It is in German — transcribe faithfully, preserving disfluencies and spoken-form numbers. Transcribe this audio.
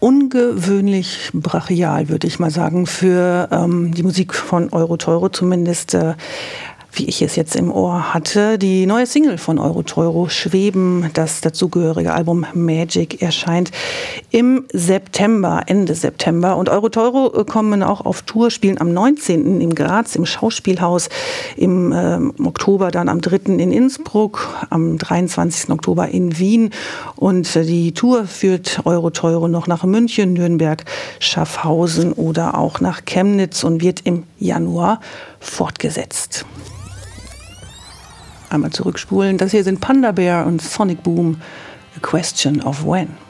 ungewöhnlich brachial, würde ich mal sagen, für ähm, die Musik von Euro-Teuro, zumindest äh, wie ich es jetzt im Ohr hatte. Die neue Single von Euro-Teuro, Schweben, das dazugehörige Album Magic, erscheint im September, Ende September. Und Euro-Teuro kommen auch auf Tour, spielen am neunzehnten in Graz im Schauspielhaus, im äh, Oktober dann am dritten in Innsbruck, am dreiundzwanzigsten Oktober in Wien. Und äh, die Tour führt Euro-Teuro noch nach München, Nürnberg, Schaffhausen oder auch nach Chemnitz und wird im Januar fortgesetzt. Einmal zurückspulen. Das hier sind Panda Bear und Sonic Boom, A Question of When.